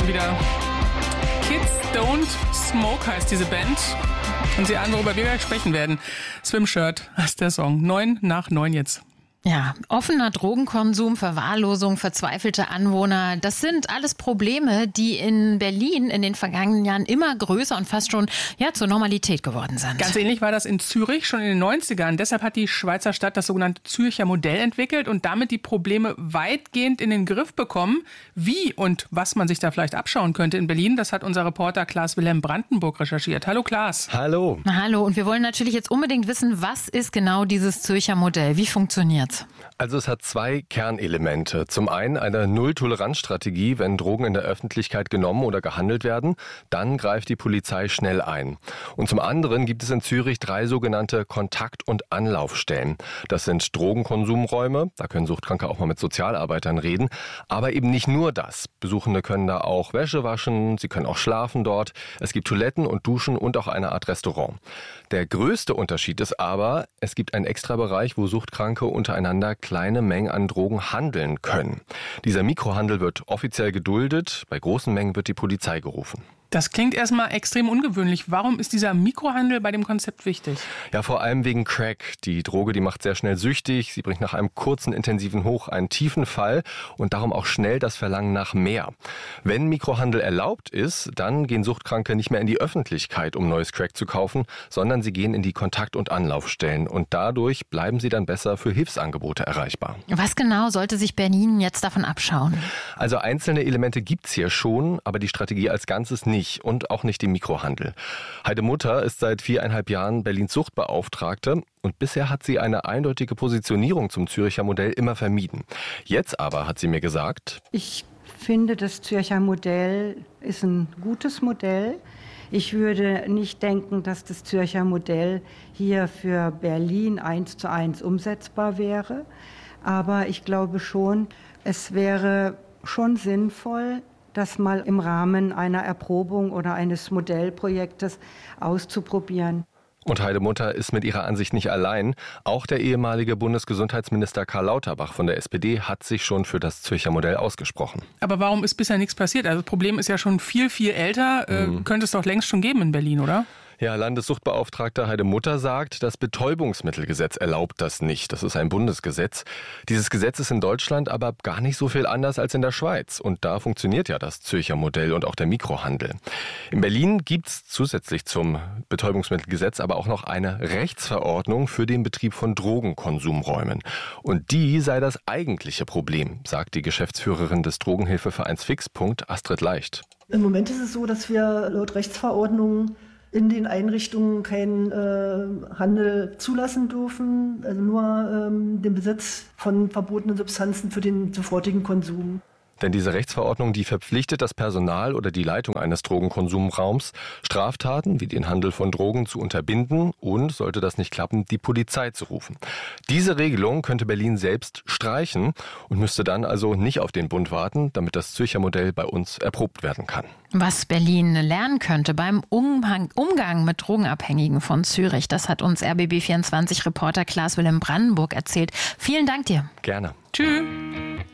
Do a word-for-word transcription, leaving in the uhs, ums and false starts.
schon wieder. Kids Don't Smoke heißt diese Band. Und Sie ahnen, worüber wir gleich sprechen werden. Swimshirt heißt der Song. Neun nach neun jetzt. Ja, offener Drogenkonsum, Verwahrlosung, verzweifelte Anwohner, das sind alles Probleme, die in Berlin in den vergangenen Jahren immer größer und fast schon ja, zur Normalität geworden sind. Ganz ähnlich war das in Zürich schon in den neunzigern. Deshalb hat die Schweizer Stadt das sogenannte Zürcher Modell entwickelt und damit die Probleme weitgehend in den Griff bekommen. Wie und was man sich da vielleicht abschauen könnte in Berlin, das hat unser Reporter Klaas-Wilhelm Brandenburg recherchiert. Hallo Klaas. Hallo. Hallo, und wir wollen natürlich jetzt unbedingt wissen, was ist genau dieses Zürcher Modell? Wie funktioniert's? Also es hat zwei Kernelemente. Zum einen eine Null-Toleranz-Strategie, wenn Drogen in der Öffentlichkeit genommen oder gehandelt werden, dann greift die Polizei schnell ein. Und zum anderen gibt es in Zürich drei sogenannte Kontakt- und Anlaufstellen. Das sind Drogenkonsumräume, da können Suchtkranke auch mal mit Sozialarbeitern reden, aber eben nicht nur das. Besuchende können da auch Wäsche waschen, sie können auch schlafen dort. Es gibt Toiletten und Duschen und auch eine Art Restaurant. Der größte Unterschied ist aber, es gibt einen Extrabereich, wo Suchtkranke untereinander kleine Mengen an Drogen handeln können. Dieser Mikrohandel wird offiziell geduldet, bei großen Mengen wird die Polizei gerufen. Das klingt erstmal extrem ungewöhnlich. Warum ist dieser Mikrohandel bei dem Konzept wichtig? Ja, vor allem wegen Crack. Die Droge, die macht sehr schnell süchtig. Sie bringt nach einem kurzen, intensiven Hoch einen tiefen Fall und darum auch schnell das Verlangen nach mehr. Wenn Mikrohandel erlaubt ist, dann gehen Suchtkranke nicht mehr in die Öffentlichkeit, um neues Crack zu kaufen, sondern sie gehen in die Kontakt- und Anlaufstellen. Und dadurch bleiben sie dann besser für Hilfsangebote erreichbar. Was genau sollte sich Berlin jetzt davon abschauen? Also einzelne Elemente gibt's hier schon, aber die Strategie als Ganzes nicht. Und auch nicht den Mikrohandel. Heide Mutter ist seit viereinhalb Jahren Berlins Suchtbeauftragte und bisher hat sie eine eindeutige Positionierung zum Zürcher Modell immer vermieden. Jetzt aber hat sie mir gesagt: Ich finde, das Zürcher Modell ist ein gutes Modell. Ich würde nicht denken, dass das Zürcher Modell hier für Berlin eins zu eins umsetzbar wäre. Aber ich glaube schon, es wäre schon sinnvoll, das mal im Rahmen einer Erprobung oder eines Modellprojektes auszuprobieren. Und Heide Mutter ist mit ihrer Ansicht nicht allein. Auch der ehemalige Bundesgesundheitsminister Karl Lauterbach von der S P D hat sich schon für das Zürcher Modell ausgesprochen. Aber warum ist bisher nichts passiert? Also das Problem ist ja schon viel, viel älter. Mhm. Äh, könnte es doch längst schon geben in Berlin, oder? Ja, Landessuchtbeauftragter Heide Mutter sagt, das Betäubungsmittelgesetz erlaubt das nicht. Das ist ein Bundesgesetz. Dieses Gesetz ist in Deutschland aber gar nicht so viel anders als in der Schweiz. Und da funktioniert ja das Zürcher Modell und auch der Mikrohandel. In Berlin gibt's zusätzlich zum Betäubungsmittelgesetz aber auch noch eine Rechtsverordnung für den Betrieb von Drogenkonsumräumen. Und die sei das eigentliche Problem, sagt die Geschäftsführerin des Drogenhilfevereins Fixpunkt, Astrid Leicht. Im Moment ist es so, dass wir laut Rechtsverordnung in den Einrichtungen keinen äh, Handel zulassen dürfen, also nur ähm, den Besitz von verbotenen Substanzen für den sofortigen Konsum. Denn diese Rechtsverordnung, die verpflichtet das Personal oder die Leitung eines Drogenkonsumraums, Straftaten wie den Handel von Drogen zu unterbinden und, sollte das nicht klappen, die Polizei zu rufen. Diese Regelung könnte Berlin selbst streichen und müsste dann also nicht auf den Bund warten, damit das Zürcher Modell bei uns erprobt werden kann. Was Berlin lernen könnte beim Umhang, Umgang mit Drogenabhängigen von Zürich, das hat uns R B B vierundzwanzig-Reporter Klaas-Wilhelm Brandenburg erzählt. Vielen Dank dir. Gerne. Tschüss.